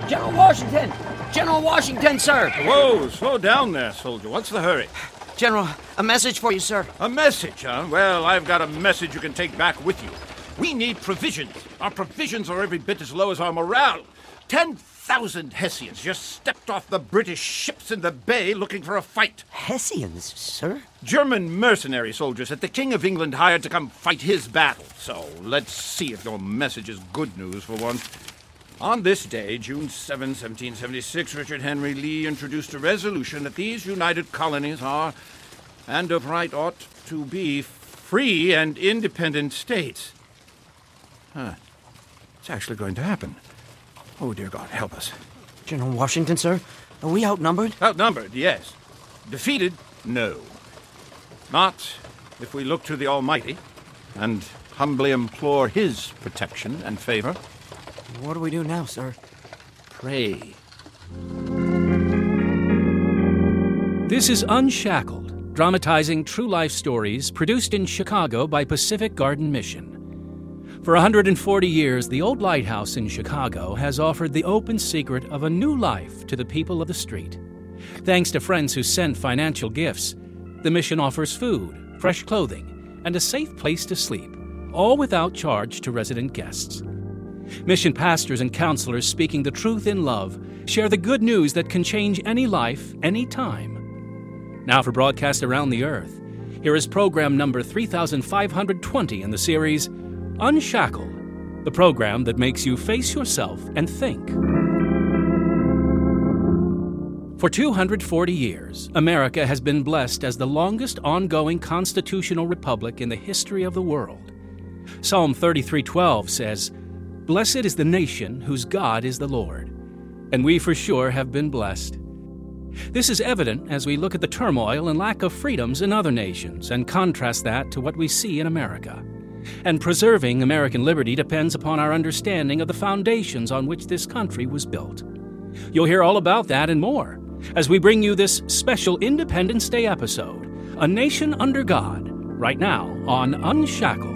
General Washington! General Washington, sir! Whoa, slow down there, soldier. What's the hurry? General, a message for you, sir. A message, huh? Well, I've got a message you can take back with you. We need provisions. Our provisions are every bit as low as our morale. 10,000 Hessians just stepped off the British ships in the bay looking for a fight. Hessians, sir? German mercenary soldiers that the King of England hired to come fight his battle. So let's see if your message is good news for once. On this day, June 7, 1776, Richard Henry Lee introduced a resolution that these united colonies are, and of right ought to be, free and independent states. It's actually going to happen. Oh, dear God, help us. General Washington, sir? Are we outnumbered? Outnumbered, yes. Defeated, no. Not if we look to the Almighty and humbly implore His protection and favor. What do we do now, sir? Pray. This is Unshackled, dramatizing true life stories produced in Chicago by Pacific Garden Mission. For 140 years, the old lighthouse in Chicago has offered the open secret of a new life to the people of the street. Thanks to friends who send financial gifts, the mission offers food, fresh clothing, and a safe place to sleep, all without charge to resident guests. Mission pastors and counselors speaking the truth in love share the good news that can change any life, any time. Now for broadcast around the earth, here is program number 3520 in the series Unshackled, the program that makes you face yourself and think. For 240 years, America has been blessed as the longest ongoing constitutional republic in the history of the world. Psalm 33:12 says, "Blessed is the nation whose God is the Lord." And we for sure have been blessed. This is evident as we look at the turmoil and lack of freedoms in other nations and contrast that to what we see in America. And preserving American liberty depends upon our understanding of the foundations on which this country was built. You'll hear all about that and more as we bring you this special Independence Day episode, A Nation Under God, right now on Unshackled.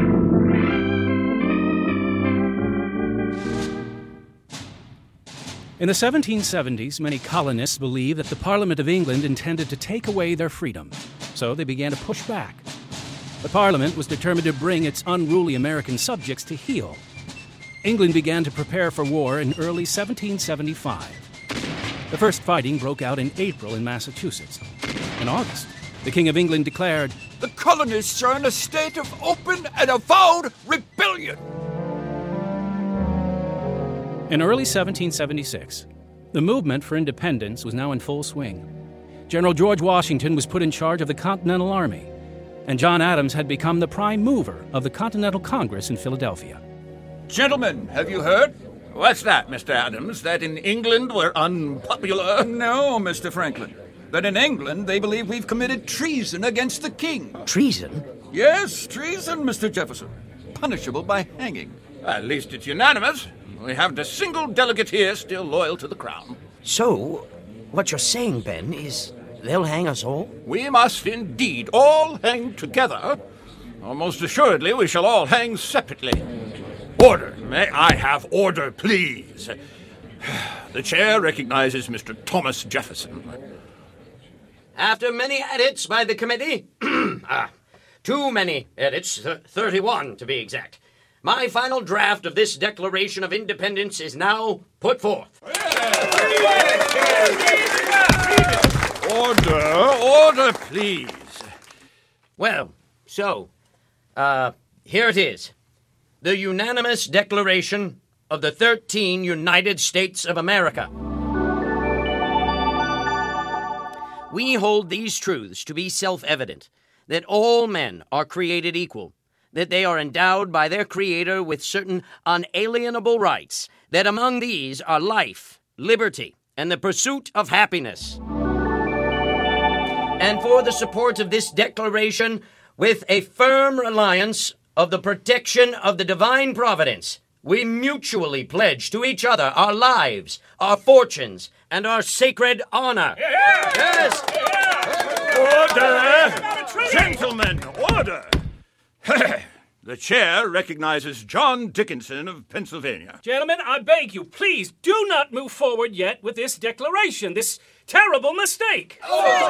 In the 1770s, many colonists believed that the Parliament of England intended to take away their freedom, so they began to push back. The Parliament was determined to bring its unruly American subjects to heel. England began to prepare for war in early 1775. The first fighting broke out in April in Massachusetts. In August, the King of England declared, "The colonists are in a state of open and avowed rebellion." In early 1776, the movement for independence was now in full swing. General George Washington was put in charge of the Continental Army, and John Adams had become the prime mover of the Continental Congress in Philadelphia. Gentlemen, have you heard? What's that, Mr. Adams? That in England we're unpopular? No, Mr. Franklin. That in England they believe we've committed treason against the king. Treason? Yes, treason, Mr. Jefferson. Punishable by hanging. At least it's unanimous. We haven't a single delegate here still loyal to the crown. So, what you're saying, Ben, is they'll hang us all? We must indeed all hang together. Or most assuredly, we shall all hang separately. Order. May I have order, please? The chair recognizes Mr. Thomas Jefferson. After many edits by the committee, too many edits, 31 to be exact, my final draft of this Declaration of Independence is now put forth. Order, please. Well, so, here it is. The unanimous declaration of the 13 United States of America. We hold these truths to be self-evident, that all men are created equal, that they are endowed by their Creator with certain unalienable rights, that among these are life, liberty, and the pursuit of happiness. And for the support of this declaration, with a firm reliance of the protection of the divine providence, we mutually pledge to each other our lives, our fortunes, and our sacred honor. Yes! Order! Gentlemen, order! The chair recognizes John Dickinson of Pennsylvania. Gentlemen, I beg you, please do not move forward yet with this declaration, this terrible mistake.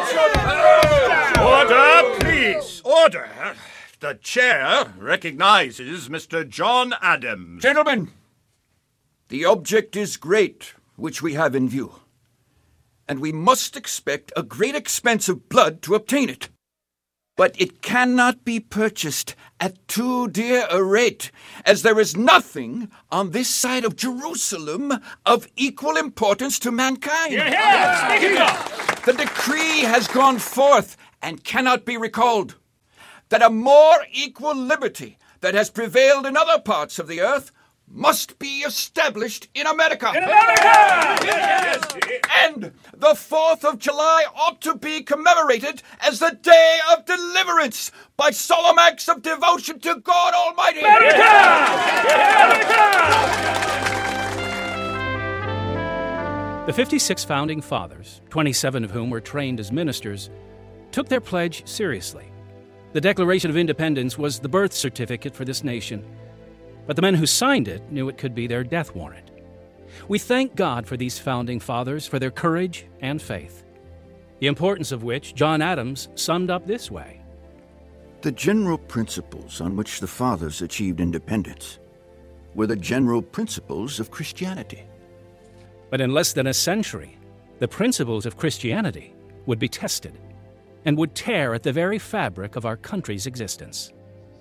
Order, please. Order. The chair recognizes Mr. John Adams. Gentlemen, the object is great, which we have in view, and we must expect a great expense of blood to obtain it. But it cannot be purchased at too dear a rate, as there is nothing on this side of Jerusalem of equal importance to mankind. The decree has gone forth and cannot be recalled, that a more equal liberty that has prevailed in other parts of the earth must be established in America. And the 4th of July ought to be commemorated as the Day of Deliverance by solemn acts of devotion to God Almighty. The 56 founding fathers, 27 of whom were trained as ministers, took their pledge seriously. The Declaration of Independence was the birth certificate for this nation, but the men who signed it knew it could be their death warrant. We thank God for these founding fathers for their courage and faith, the importance of which John Adams summed up this way. The general principles on which the fathers achieved independence were the general principles of Christianity. But in less than a century, the principles of Christianity would be tested and would tear at the very fabric of our country's existence.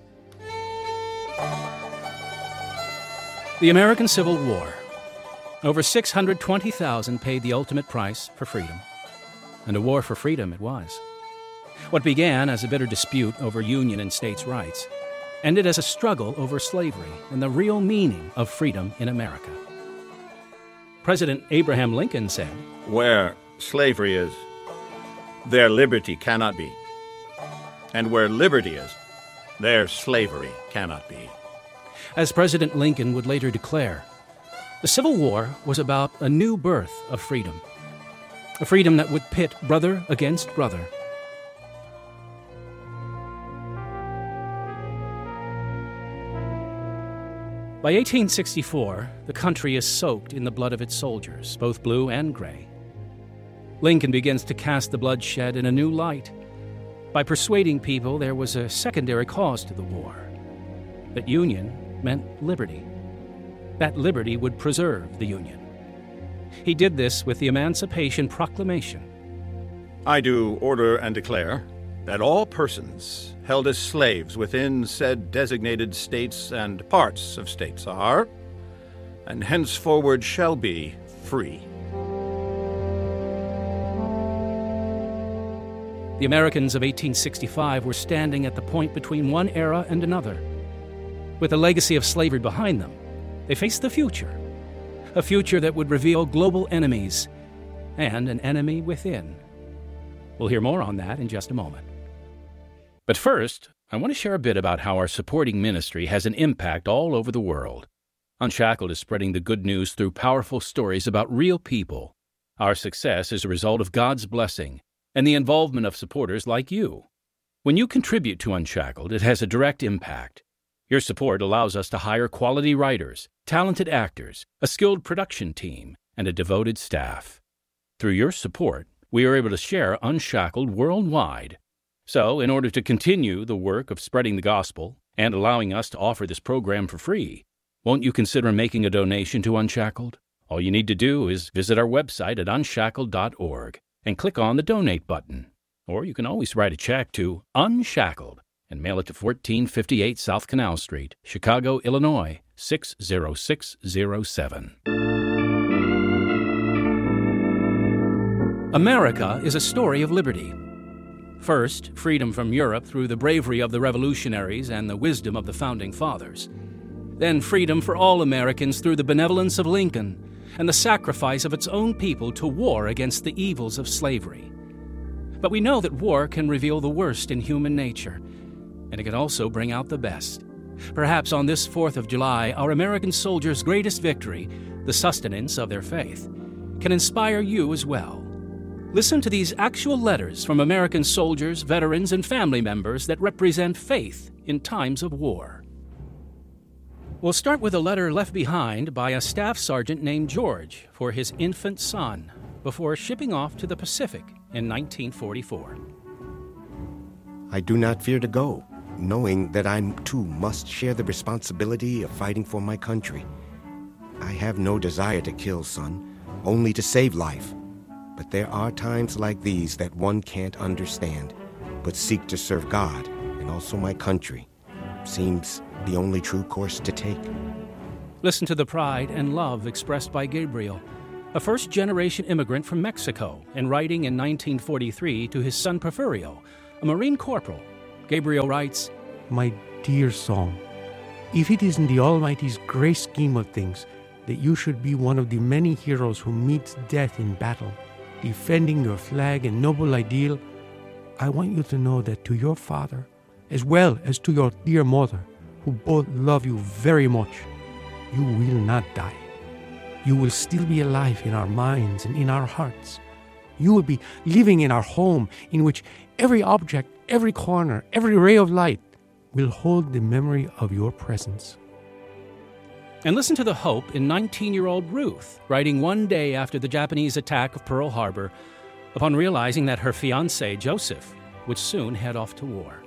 The American Civil War. Over 620,000 paid the ultimate price for freedom. And a war for freedom it was. What began as a bitter dispute over Union and states' rights ended as a struggle over slavery and the real meaning of freedom in America. President Abraham Lincoln said, Where slavery is, there liberty cannot be. And where liberty is, there slavery cannot be. As President Lincoln would later declare, the Civil War was about a new birth of freedom, a freedom that would pit brother against brother. By 1864, the country is soaked in the blood of its soldiers, both blue and gray. Lincoln begins to cast the bloodshed in a new light by persuading people there was a secondary cause to the war, that union meant liberty. That liberty would preserve the Union. He did this with the Emancipation Proclamation. I do order and declare that all persons held as slaves within said designated states and parts of states are, and henceforward shall be, free. The Americans of 1865 were standing at the point between one era and another. With the legacy of slavery behind them, they faced the future, a future that would reveal global enemies and an enemy within. We'll hear more on that in just a moment. But first, I want to share a bit about how our supporting ministry has an impact all over the world. Unshackled is spreading the good news through powerful stories about real people. Our success is a result of God's blessing and the involvement of supporters like you. When you contribute to Unshackled, it has a direct impact. Your support allows us to hire quality writers, talented actors, a skilled production team, and a devoted staff. Through your support, we are able to share Unshackled worldwide. So, in order to continue the work of spreading the gospel and allowing us to offer this program for free, won't you consider making a donation to Unshackled? All you need to do is visit our website at unshackled.org and click on the Donate button. Or you can always write a check to Unshackled and mail it to 1458 South Canal Street, Chicago, Illinois, 60607. America is a story of liberty. First, freedom from Europe through the bravery of the revolutionaries and the wisdom of the founding fathers. Then freedom for all Americans through the benevolence of Lincoln and the sacrifice of its own people to war against the evils of slavery. But we know that war can reveal the worst in human nature, and it can also bring out the best. Perhaps on this 4th of July, our American soldiers' greatest victory, the sustenance of their faith, can inspire you as well. Listen to these actual letters from American soldiers, veterans, and family members that represent faith in times of war. We'll start with a letter left behind by a staff sergeant named George for his infant son before shipping off to the Pacific in 1944. I do not fear to go, knowing that I too must share the responsibility of fighting for my country. I have no desire to kill, son, only to save life. But there are times like these that one can't understand, but seek to serve God and also my country. Seems the only true course to take. Listen to the pride and love expressed by Gabriel, a first-generation immigrant from Mexico, in writing in 1943 to his son Porfirio, a Marine corporal. Gabriel writes, My dear son, if it is in the Almighty's great scheme of things that you should be one of the many heroes who meets death in battle, defending your flag and noble ideal, I want you to know that to your father, as well as to your dear mother, who both love you very much, you will not die. You will still be alive in our minds and in our hearts. You will be living in our home, in which every object, every corner, every ray of light will hold the memory of your presence. And listen to the hope in 19-year-old Ruth, writing one day after the Japanese attack of Pearl Harbor, upon realizing that her fiancé, Joseph, would soon head off to war.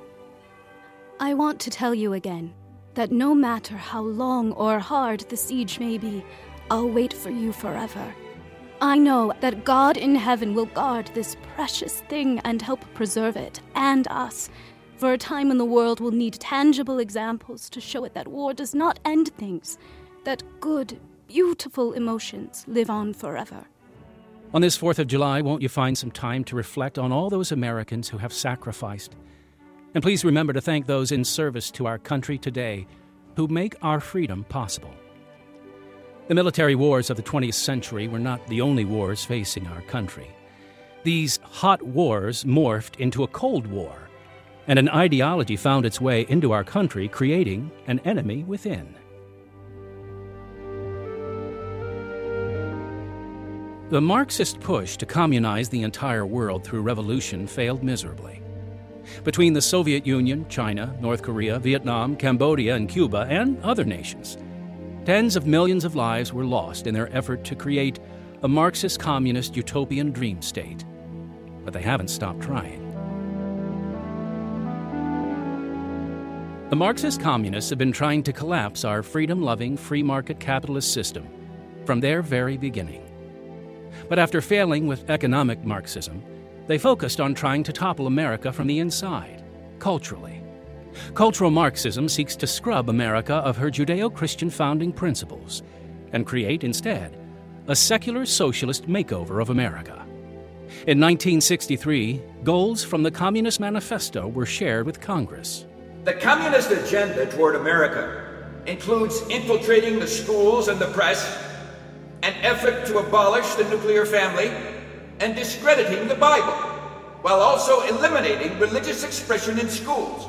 I want to tell you again that no matter how long or hard the siege may be, I'll wait for you forever. I know that God in heaven will guard this precious thing and help preserve it, and us, for a time when the world will need tangible examples to show it that war does not end things, that good, beautiful emotions live on forever. On this 4th of July, won't you find some time to reflect on all those Americans who have sacrificed? And please remember to thank those in service to our country today who make our freedom possible. The military wars of the 20th century were not the only wars facing our country. These hot wars morphed into a Cold War, and an ideology found its way into our country, creating an enemy within. The Marxist push to communize the entire world through revolution failed miserably. Between the Soviet Union, China, North Korea, Vietnam, Cambodia, and Cuba, and other nations, tens of millions of lives were lost in their effort to create a Marxist-communist utopian dream state. But they haven't stopped trying. The Marxist communists have been trying to collapse our freedom-loving, free-market capitalist system from their very beginning. But after failing with economic Marxism, they focused on trying to topple America from the inside, culturally. Cultural Marxism seeks to scrub America of her Judeo-Christian founding principles and create, instead, a secular socialist makeover of America. In 1963, goals from the Communist Manifesto were shared with Congress. The communist agenda toward America includes infiltrating the schools and the press, an effort to abolish the nuclear family, and discrediting the Bible, while also eliminating religious expression in schools.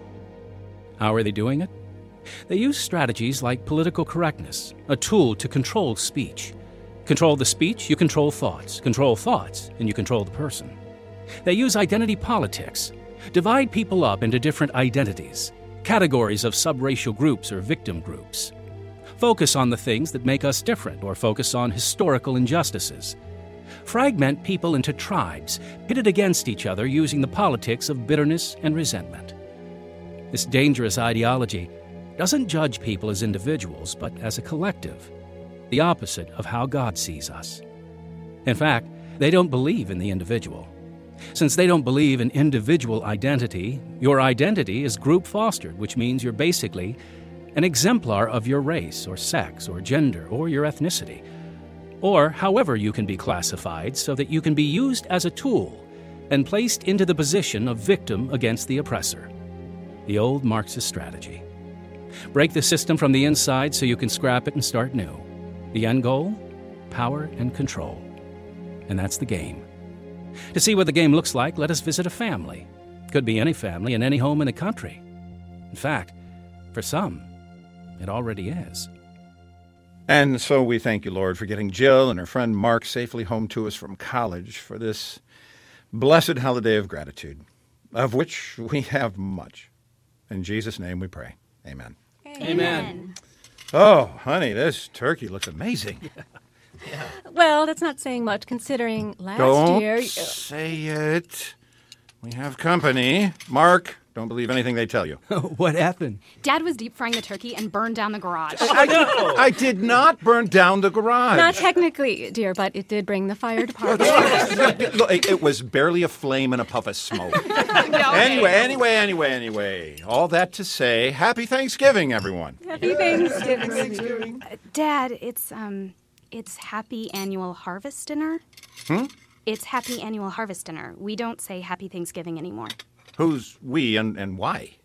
How are they doing it? They use strategies like political correctness, a tool to control speech. Control the speech, you control thoughts, and you control the person. They use identity politics, divide people up into different identities, categories of subracial groups or victim groups. Focus on the things that make us different, or focus on historical injustices. Fragment people into tribes, pitted against each other using the politics of bitterness and resentment. This dangerous ideology doesn't judge people as individuals, but as a collective, the opposite of how God sees us. In fact, they don't believe in the individual. Since they don't believe in individual identity, your identity is group fostered, which means you're basically an exemplar of your race or sex or gender or your ethnicity, or however you can be classified so that you can be used as a tool and placed into the position of victim against the oppressor. The old Marxist strategy. Break the system from the inside so you can scrap it and start new. The end goal? Power and control. And that's the game. To see what the game looks like, let us visit a family. Could be any family in any home in the country. In fact, for some, it already is. And so we thank you, Lord, for getting Jill and her friend Mark safely home to us from college for this blessed holiday of gratitude, of which we have much. In Jesus' name we pray. Amen. Amen. Oh, honey, this turkey looks amazing. Well, that's not saying much considering last Don't year. say it. We have company. Mark, don't believe anything they tell you. What happened? Dad was deep frying the turkey and burned down the garage. I did not burn down the garage. Not technically, dear, but it did bring the fire department. Look, it was barely a flame and a puff of smoke. Anyway. All that to say, happy Thanksgiving, everyone. Happy Thanksgiving. Dad, it's Happy Annual Harvest Dinner. It's Happy Annual Harvest Dinner. We don't say Happy Thanksgiving anymore. Who's we and why?